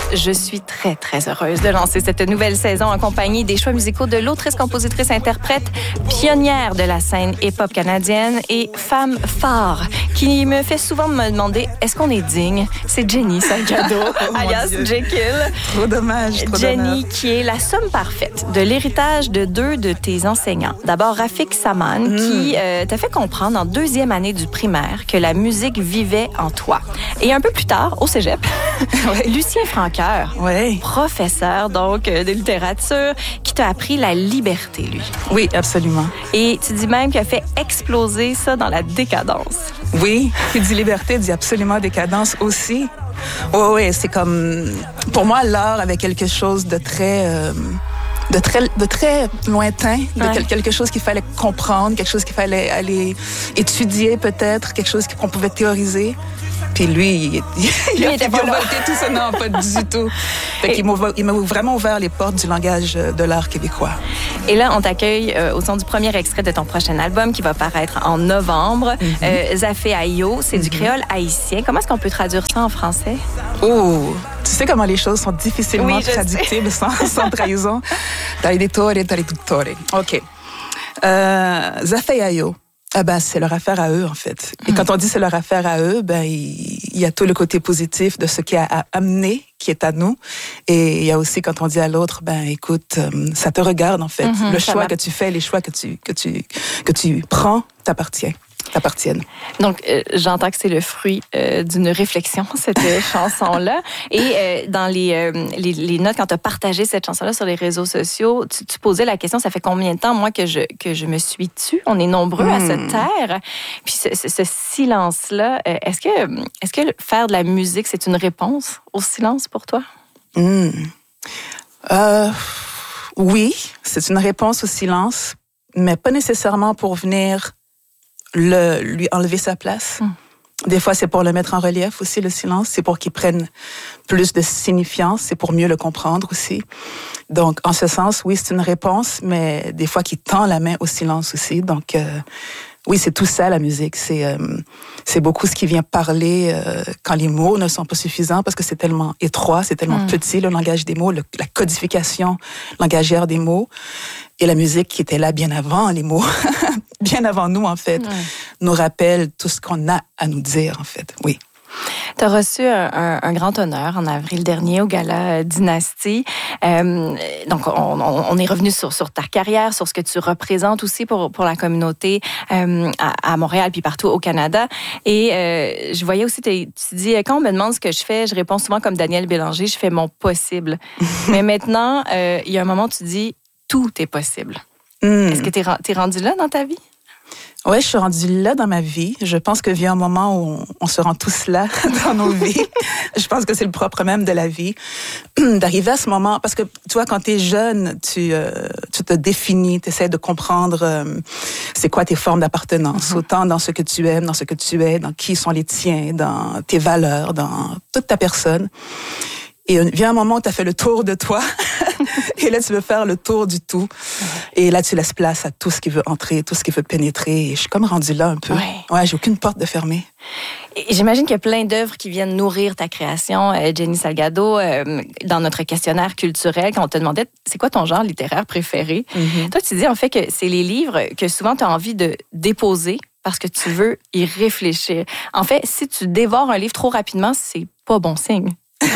Je suis très, très heureuse de lancer cette nouvelle saison en compagnie des choix musicaux de l'autrice, compositrice, interprète, pionnière de la scène hip-hop canadienne et femme phare qui me fait souvent me demander est-ce qu'on est digne? C'est Jenny Salgado, alias Jekyll. Trop dommage, trop Jenny, qui est la somme parfaite de l'héritage de deux de tes enseignants. D'abord, Rafik Saman, qui t'a fait comprendre en deuxième année du primaire que la musique vivait en toi. Et un peu plus tard, au cégep, Lucien Francoeur, professeur donc de littérature, qui t'a appris la liberté, lui. Oui, absolument. Et tu dis même qu'il a fait exploser ça dans la décadence. Oui, qui dit liberté dit absolument décadence aussi. Oui, c'est comme... Pour moi, l'art avait quelque chose de très lointain, quelque chose qu'il fallait comprendre, quelque chose qu'il fallait aller étudier peut-être, quelque chose qu'on pouvait théoriser. Puis lui, il a fait virevolter tout ça. Non, pas du tout. Fait qu'il m'a vraiment ouvert les portes du langage de l'art québécois. Et là, on t'accueille au son du premier extrait de ton prochain album qui va paraître en novembre. Zafé Ayo, c'est du créole haïtien. Comment est-ce qu'on peut traduire ça en français? Oh, tu sais comment les choses sont difficilement traductibles sans trahison. Taleditore, taledutore. OK. Zafé Ayo. C'est leur affaire à eux, en fait. Et quand on dit c'est leur affaire à eux, il y a tout le côté positif de ce qui a amené, qui est à nous. Et il y a aussi, quand on dit à l'autre, écoute, ça te regarde, en fait. Le choix que tu fais, les choix que tu prends t'appartiennent. Donc, j'entends que c'est le fruit d'une réflexion, cette chanson-là. Et dans les notes, quand tu as partagé cette chanson-là sur les réseaux sociaux, tu posais la question, ça fait combien de temps, moi, que je me suis tue? On est nombreux à se taire. Puis ce silence-là, est-ce que faire de la musique, c'est une réponse au silence pour toi? Oui, c'est une réponse au silence, mais pas nécessairement pour venir lui enlever sa place. Des fois, c'est pour le mettre en relief aussi, le silence. C'est pour qu'il prenne plus de signifiance. C'est pour mieux le comprendre aussi. Donc, en ce sens, oui, c'est une réponse, mais des fois, qu'il tend la main au silence aussi. Donc, oui, c'est tout ça, la musique. C'est beaucoup ce qui vient parler quand les mots ne sont pas suffisants parce que c'est tellement étroit, c'est tellement petit, le langage des mots, la codification langagière des mots. Et la musique qui était là bien avant les mots, bien avant nous, en fait, nous rappelle tout ce qu'on a à nous dire, en fait. Oui. Tu as reçu un grand honneur en avril dernier au Gala Dynastie. Donc, on est revenu sur ta carrière, sur ce que tu représentes aussi pour la communauté à Montréal puis partout au Canada. Et je voyais aussi, tu dis, quand on me demande ce que je fais, je réponds souvent comme Daniel Bélanger, je fais mon possible. Mais maintenant, il y a un moment où tu dis, tout est possible. Est-ce que t'es rendu là dans ta vie? Oui, je suis rendue là dans ma vie. Je pense que vient un moment où on se rend tous là dans nos vies. Je pense que c'est le propre même de la vie. D'arriver à ce moment, parce que tu vois, quand t'es jeune, tu te définis, tu essaies de comprendre c'est quoi tes formes d'appartenance, autant dans ce que tu aimes, dans ce que tu es, dans qui sont les tiens, dans tes valeurs, dans toute ta personne. Et vient un moment où tu as fait le tour de toi. Et là, tu veux faire le tour du tout. Et là, tu laisses place à tout ce qui veut entrer, tout ce qui veut pénétrer. Et je suis comme rendue là un peu. Ouais, j'ai aucune porte de fermer. Et j'imagine qu'il y a plein d'œuvres qui viennent nourrir ta création, Jenny Salgado. Dans notre questionnaire culturel, quand on te demandait c'est quoi ton genre littéraire préféré, toi, tu dis en fait que c'est les livres que souvent tu as envie de déposer parce que tu veux y réfléchir. En fait, si tu dévores un livre trop rapidement, c'est pas bon signe.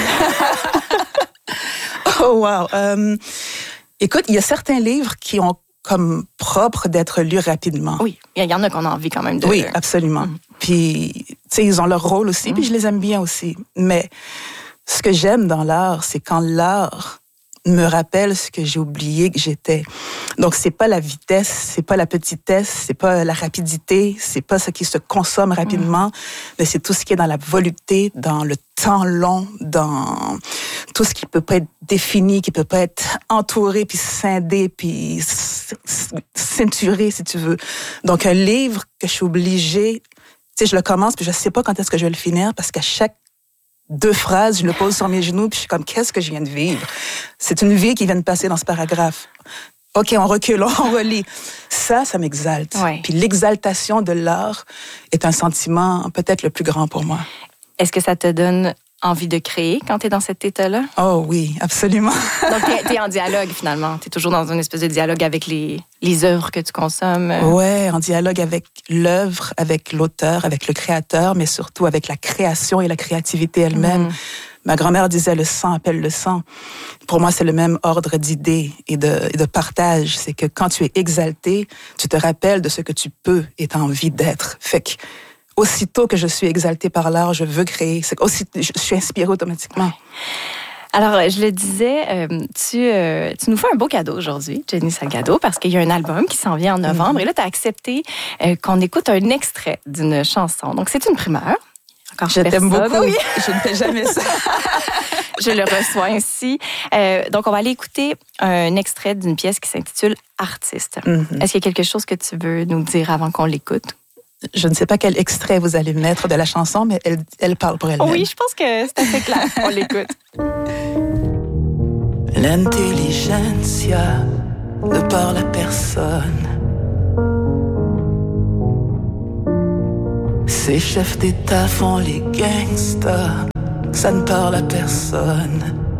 Oh, wow. Écoute, il y a certains livres qui ont comme propre d'être lus rapidement. Oui, il y en a qu'on a envie quand même de... Oui, absolument. Puis, tu sais, ils ont leur rôle aussi, puis je les aime bien aussi. Mais ce que j'aime dans l'art, c'est quand l'art me rappelle ce que j'ai oublié que j'étais. Donc, c'est pas la vitesse, c'est pas la petitesse, c'est pas la rapidité, c'est pas ce qui se consomme rapidement, mais c'est tout ce qui est dans la volupté, dans le temps long, dans tout ce qui peut pas être défini, qui peut pas être entouré, puis scindé, puis ceinturé, si tu veux. Donc, un livre que je suis obligée, tu sais, je le commence, puis je sais pas quand est-ce que je vais le finir, parce qu'à chaque 2 phrases, je le pose sur mes genoux, puis je suis comme, qu'est-ce que je viens de vivre? C'est une vie qui vient de passer dans ce paragraphe. OK, on recule, on relit. Ça m'exalte. Puis l'exaltation de l'art est un sentiment peut-être le plus grand pour moi. Est-ce que ça te donne envie de créer quand tu es dans cet état-là? Oh oui, absolument. Donc, tu es en dialogue, finalement. Tu es toujours dans une espèce de dialogue avec les œuvres que tu consommes. Ouais, en dialogue avec l'œuvre, avec l'auteur, avec le créateur, mais surtout avec la création et la créativité elle-même. Ma grand-mère disait « le sang appelle le sang ». Pour moi, c'est le même ordre d'idées et de partage. C'est que quand tu es exalté, tu te rappelles de ce que tu peux et tu as envie d'être. Fait que, aussitôt que je suis exaltée par l'art, je veux créer. Je suis inspirée automatiquement. Alors, je le disais, tu nous fais un beau cadeau aujourd'hui, Jenny Salgado, parce qu'il y a un album qui s'en vient en novembre. Et là, tu as accepté qu'on écoute un extrait d'une chanson. Donc, c'est une primeur. Encore je t'aime beaucoup. Oui. Je ne fais jamais ça. Je le reçois ainsi. Donc, on va aller écouter un extrait d'une pièce qui s'intitule « Artiste ». Est-ce qu'il y a quelque chose que tu veux nous dire avant qu'on l'écoute? Je ne sais pas quel extrait vous allez mettre de la chanson, mais elle parle pour elle-même. Oui, je pense que c'est assez clair. On l'écoute. L'intelligentsia ne parle à personne. Ces chefs d'État font les gangsters, ça ne parle à personne.